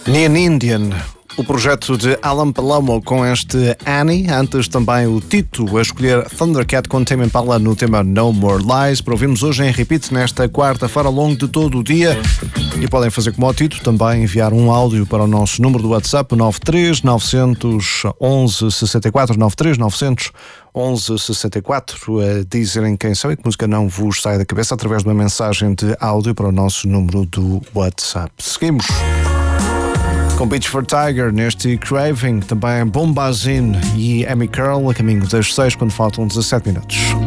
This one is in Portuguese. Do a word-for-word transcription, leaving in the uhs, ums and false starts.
Neon Indian, o projeto de Alan Palomo com este Annie, antes também o Tito a escolher Thundercat com Tame Impala no tema No More Lies, para ouvirmos hoje em repeat nesta quarta-feira ao longo de todo o dia. E podem fazer como o Tito, também enviar um áudio para o nosso número do WhatsApp, nove três nove um um, seis quatro, nove três nove um um, um seis quatro, a dizerem quem são e que música não vos sai da cabeça através de uma mensagem de áudio para o nosso número do WhatsApp. Seguimos com Beach for Tiger neste Craving, também Bombazine e Amy Curl a caminho das seis quando faltam dezassete minutos.